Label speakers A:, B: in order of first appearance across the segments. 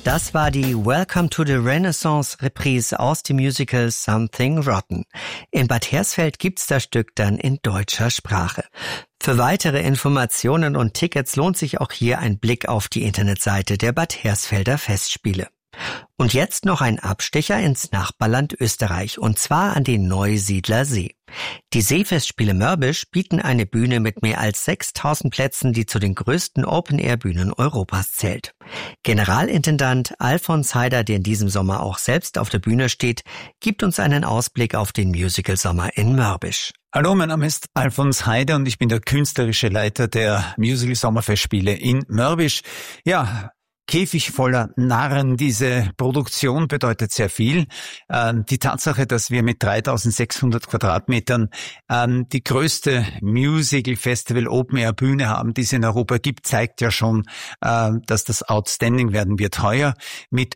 A: Das war die Welcome to the Renaissance Reprise aus dem Musical Something Rotten. In Bad Hersfeld gibt's das Stück dann in deutscher Sprache. Für weitere Informationen und Tickets lohnt sich auch hier ein Blick auf die Internetseite der Bad Hersfelder Festspiele. Und jetzt noch ein Abstecher ins Nachbarland Österreich, und zwar an den Neusiedler See. Die Seefestspiele Mörbisch bieten eine Bühne mit mehr als 6000 Plätzen, die zu den größten Open-Air-Bühnen Europas zählt. Generalintendant Alfons Heider, der in diesem Sommer auch selbst auf der Bühne steht, gibt uns einen Ausblick auf den Musical-Sommer in Mörbisch.
B: Hallo, mein Name ist Alfons Heider und ich bin der künstlerische Leiter der Musical-Sommerfestspiele in Mörbisch. Ja, Käfig voller Narren, diese Produktion bedeutet sehr viel. Die Tatsache, dass wir mit 3600 Quadratmetern die größte Musical-Festival-Open-Air-Bühne haben, die es in Europa gibt, zeigt ja schon, dass das outstanding werden wird heuer. Mit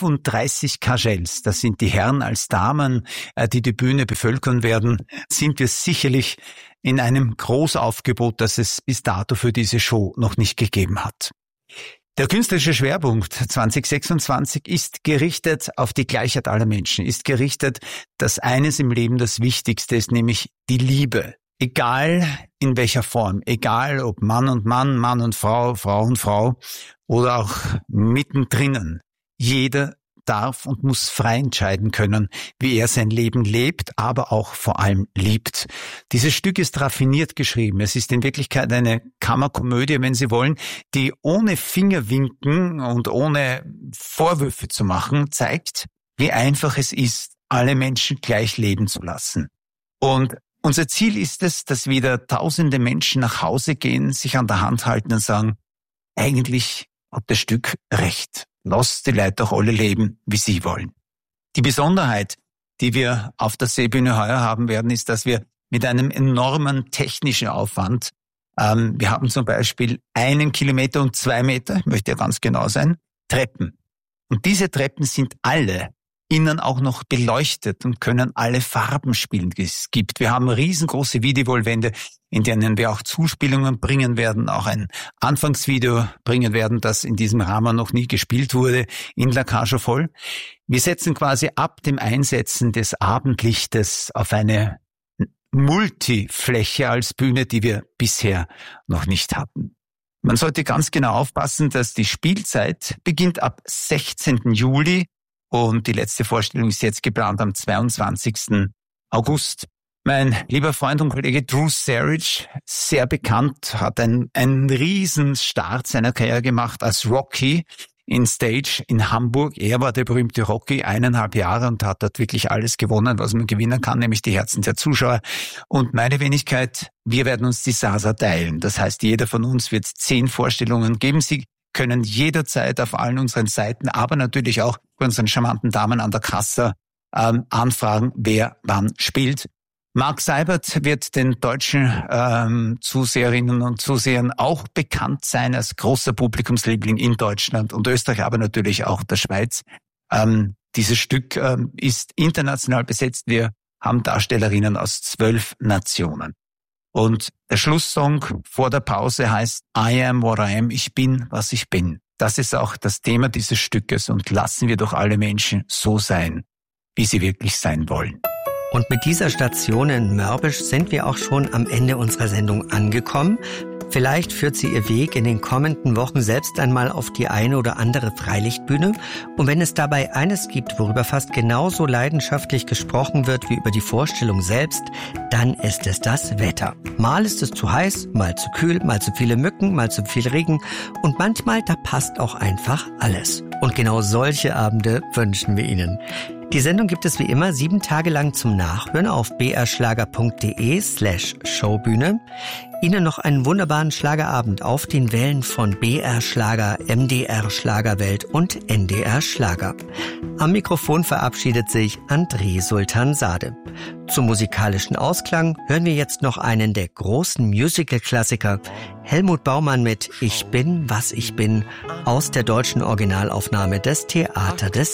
B: 35 Kajels, das sind die Herren als Damen, die die Bühne bevölkern werden, sind wir sicherlich in einem Großaufgebot, das es bis dato für diese Show noch nicht gegeben hat. Der künstlerische Schwerpunkt 2026 ist gerichtet auf die Gleichheit aller Menschen, ist gerichtet, dass eines im Leben das Wichtigste ist, nämlich die Liebe. Egal in welcher Form, egal ob Mann und Mann, Mann und Frau, Frau und Frau oder auch mittendrin. Jeder darf und muss frei entscheiden können, wie er sein Leben lebt, aber auch vor allem liebt. Dieses Stück ist raffiniert geschrieben. Es ist in Wirklichkeit eine Kammerkomödie, wenn Sie wollen, die ohne Fingerwinken und ohne Vorwürfe zu machen, zeigt, wie einfach es ist, alle Menschen gleich leben zu lassen. Und unser Ziel ist es, dass wieder tausende Menschen nach Hause gehen, sich an der Hand halten und sagen, eigentlich hat das Stück recht. Lasst die Leute doch alle leben, wie sie wollen. Die Besonderheit, die wir auf der Seebühne heuer haben werden, ist, dass wir mit einem enormen technischen Aufwand, wir haben zum Beispiel 1 Kilometer und 2 Meter, ich möchte ja ganz genau sein, Treppen. Und diese Treppen sind alle innen auch noch beleuchtet und können alle Farben spielen, die es gibt. Wir haben riesengroße Videowallwände, in denen wir auch Zuspielungen bringen werden, auch ein Anfangsvideo bringen werden, das in diesem Rahmen noch nie gespielt wurde, in La Cage aux Folles. Wir setzen quasi ab dem Einsetzen des Abendlichtes auf eine Multifläche als Bühne, die wir bisher noch nicht hatten. Man sollte ganz genau aufpassen, dass die Spielzeit beginnt ab 16. Juli und die letzte Vorstellung ist jetzt geplant am 22. August. Mein lieber Freund und Kollege Drew Sarich, sehr bekannt, hat einen riesen Start seiner Karriere gemacht als Rocky in Stage in Hamburg. Er war der berühmte Rocky, 1,5 Jahre, und hat dort wirklich alles gewonnen, was man gewinnen kann, nämlich die Herzen der Zuschauer. Und meine Wenigkeit, wir werden uns die Sasa teilen. Das heißt, jeder von uns wird 10 Vorstellungen geben. Sie können jederzeit auf allen unseren Seiten, aber natürlich auch bei unseren charmanten Damen an der Kasse anfragen, wer wann spielt. Mark Seibert wird den deutschen Zuseherinnen und Zusehern auch bekannt sein als großer Publikumsliebling in Deutschland und Österreich, aber natürlich auch der Schweiz. Dieses Stück ist international besetzt. Wir haben Darstellerinnen aus 12 Nationen. Und der Schlusssong vor der Pause heißt I am what I am, ich bin, was ich bin. Das ist auch das Thema dieses Stückes, und lassen wir doch alle Menschen so sein, wie sie wirklich sein wollen.
A: Und mit dieser Station in Mörbisch sind wir auch schon am Ende unserer Sendung angekommen. Vielleicht führt sie ihr Weg in den kommenden Wochen selbst einmal auf die eine oder andere Freilichtbühne. Und wenn es dabei eines gibt, worüber fast genauso leidenschaftlich gesprochen wird wie über die Vorstellung selbst, dann ist es das Wetter. Mal ist es zu heiß, mal zu kühl, mal zu viele Mücken, mal zu viel Regen. Und manchmal, da passt auch einfach alles. Und genau solche Abende wünschen wir Ihnen. Die Sendung gibt es wie immer 7 Tage lang zum Nachhören auf brschlager.de/Showbühne. Ihnen noch einen wunderbaren Schlagerabend auf den Wellen von BR Schlager, MDR Schlagerwelt und NDR Schlager. Am Mikrofon verabschiedet sich André Sultan-Sade. Zum musikalischen Ausklang hören wir jetzt noch einen der großen Musical-Klassiker, Helmut Baumann mit Ich bin, was ich bin, aus der deutschen Originalaufnahme des Theater des